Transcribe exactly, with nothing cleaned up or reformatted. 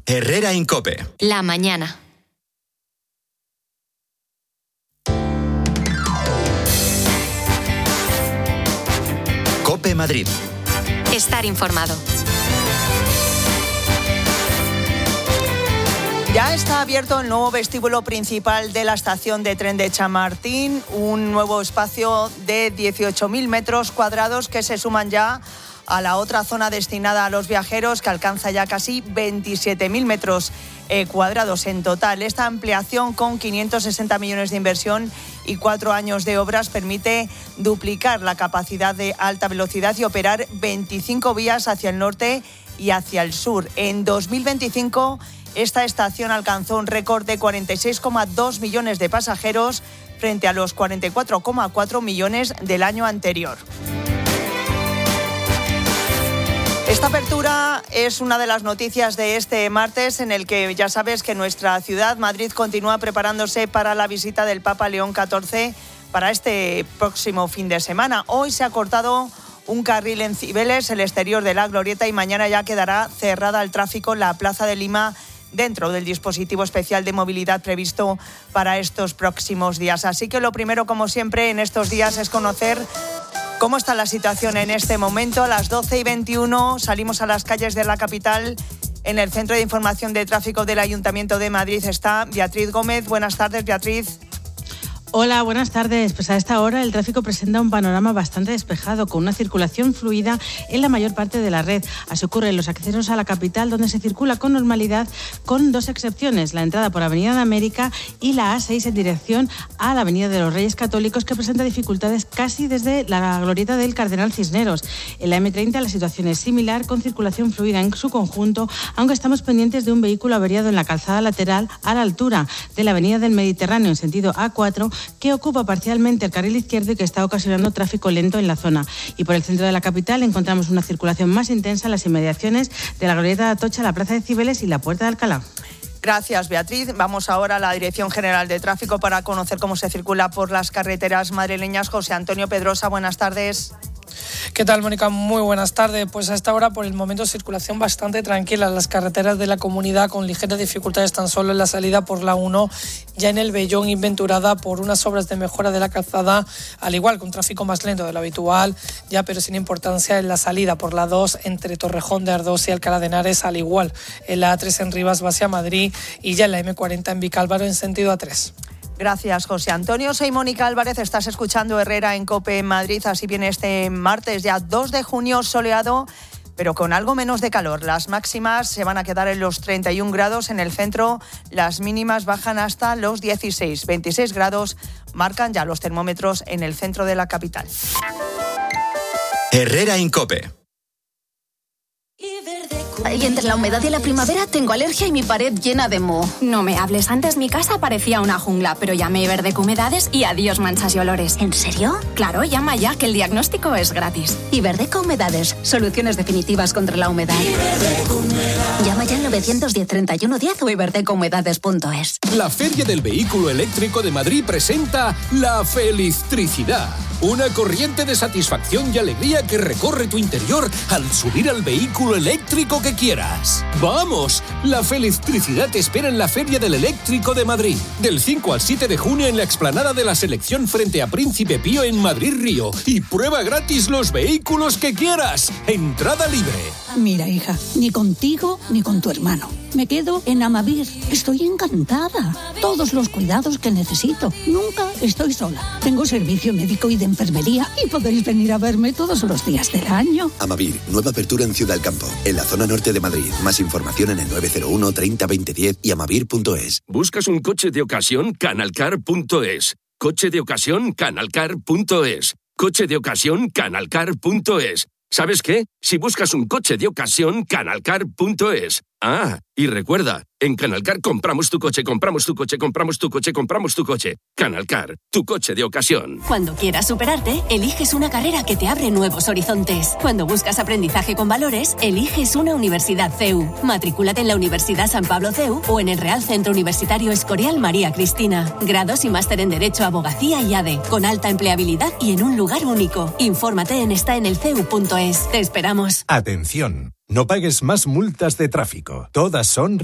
Herrera en COPE. La mañana. COPE Madrid. Estar informado. Ya está abierto el nuevo vestíbulo principal de la estación de tren de Chamartín, un nuevo espacio de dieciocho mil metros cuadrados que se suman ya a la otra zona destinada a los viajeros, que alcanza ya casi veintisiete mil metros eh, cuadrados en total. Esta ampliación, con quinientos sesenta millones de inversión y cuatro años de obras, permite duplicar la capacidad de alta velocidad y operar veinticinco vías hacia el norte y hacia el sur. En dos mil veinticinco, esta estación alcanzó un récord de cuarenta y seis coma dos millones de pasajeros frente a los cuarenta y cuatro coma cuatro millones del año anterior. Esta apertura es una de las noticias de este martes, en el que ya sabes que nuestra ciudad, Madrid, continúa preparándose para la visita del Papa León catorce para este próximo fin de semana. Hoy se ha cortado un carril en Cibeles, el exterior de la Glorieta, y mañana ya quedará cerrada al tráfico la Plaza de Lima, dentro del dispositivo especial de movilidad previsto para estos próximos días. Así que lo primero, como siempre, en estos días es conocer cómo está la situación en este momento. A las doce y veintiuno salimos a las calles de la capital. En el Centro de Información de Tráfico del Ayuntamiento de Madrid está Beatriz Gómez. Buenas tardes, Beatriz. Hola, buenas tardes. Pues a esta hora el tráfico presenta un panorama bastante despejado, con una circulación fluida en la mayor parte de la red. Así ocurre en los accesos a la capital, donde se circula con normalidad, con dos excepciones: la entrada por Avenida de América y la A seis en dirección a la Avenida de los Reyes Católicos, que presenta dificultades casi desde la glorieta del Cardenal Cisneros. En la eme treinta la situación es similar, con circulación fluida en su conjunto, aunque estamos pendientes de un vehículo averiado en la calzada lateral a la altura de la Avenida del Mediterráneo en sentido A cuatro, que ocupa parcialmente el carril izquierdo y que está ocasionando tráfico lento en la zona. Y por el centro de la capital encontramos una circulación más intensa en las inmediaciones de la glorieta de Atocha, la Plaza de Cibeles y la Puerta de Alcalá. Gracias, Beatriz. Vamos ahora a la Dirección General de Tráfico para conocer cómo se circula por las carreteras madrileñas. José Antonio Pedrosa, buenas tardes. ¿Qué tal, Mónica? Muy buenas tardes. Pues a esta hora, por el momento, circulación bastante tranquila en las carreteras de la comunidad, con ligeras dificultades tan solo en la salida por la uno, ya en el Vellón y Venturada, por unas obras de mejora de la calzada, al igual con tráfico más lento de lo habitual, ya pero sin importancia en la salida por la dos entre Torrejón de Ardoz y Alcalá de Henares, al igual en la A tres en Rivas hacia Madrid, y ya en la eme cuarenta en Vicálvaro en sentido A tres. Gracias, José Antonio. Soy Mónica Álvarez, estás escuchando Herrera en COPE en Madrid. Así viene este martes, ya dos de junio, soleado, pero con algo menos de calor. Las máximas se van a quedar en los treinta y un grados en el centro, las mínimas bajan hasta los dieciséis. veintiséis grados marcan ya los termómetros en el centro de la capital. Herrera en COPE. Y entre la humedad y la primavera tengo alergia y mi pared llena de moho. No me hables, antes mi casa parecía una jungla, pero llamé a Iberdeco Humedades y adiós manchas y olores. ¿En serio? Claro, llama ya, que el diagnóstico es gratis. Iberdeco Humedades, soluciones definitivas contra la humedad. Llama ya al nueve uno cero, treinta y uno diez o iberdeco humedades punto es. La Feria del Vehículo Eléctrico de Madrid presenta la Felistricidad, una corriente de satisfacción y alegría que recorre tu interior al subir al vehículo eléctrico que quieras. ¡Vamos! La Felistricidad te espera en la Feria del Eléctrico de Madrid, del cinco al siete de junio en la explanada de la Selección frente a Príncipe Pío en Madrid Río. Y prueba gratis los vehículos que quieras. Entrada libre. Mira, hija, ni contigo ni con tu hermano. Me quedo en Amavir. Estoy encantada. Todos los cuidados que necesito. Nunca estoy sola. Tengo servicio médico y de enfermería y podéis venir a verme todos los días del año. Amavir, nueva apertura en Ciudad del Campo, en la zona norte de Madrid. Más información en el nueve cero uno, treinta, veinte, diez y amavir punto es. ¿Buscas un coche de ocasión? Canalcar punto es. Coche de ocasión, Canalcar punto es. Coche de ocasión, Canalcar punto es. ¿Sabes qué? Si buscas un coche de ocasión, Canalcar punto es. Ah, y recuerda, en Canalcar compramos tu coche, compramos tu coche, compramos tu coche, compramos tu coche. Canalcar, tu coche de ocasión. Cuando quieras superarte, eliges una carrera que te abre nuevos horizontes. Cuando buscas aprendizaje con valores, eliges una universidad C E U. Matrículate en la Universidad San Pablo C E U o en el Real Centro Universitario Escorial María Cristina. Grados y máster en Derecho, Abogacía y A D E, con alta empleabilidad y en un lugar único. Infórmate en está en el c e u punto es. Te esperamos. Atención, no pagues más multas de tráfico. Todas son